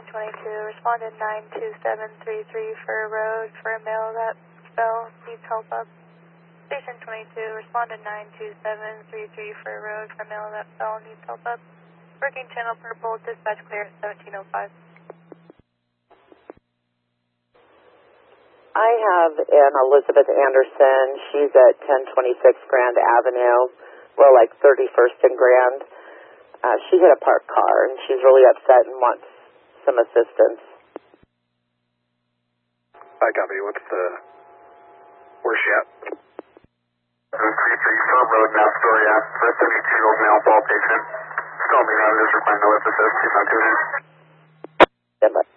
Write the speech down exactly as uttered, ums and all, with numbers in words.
Station twenty-two, responded nine two seven three three for a road for a male that fell, needs help up. Station twenty-two, responded nine two seven three three for a road for a male that fell, needs help up. Working channel purple, dispatch clear at seventeen oh five. I have an Elizabeth Anderson. She's at ten twenty-six Grand Avenue, well, like thirty-first and Grand. Uh, she hit a parked car, and she's really upset and wants some assistance. I copy. What's the... Where's she at? three three Firm Road, now Storia, for a seventy-two-year-old male fall patient. Call me now, just requiring no assist, two five two. Yeah, but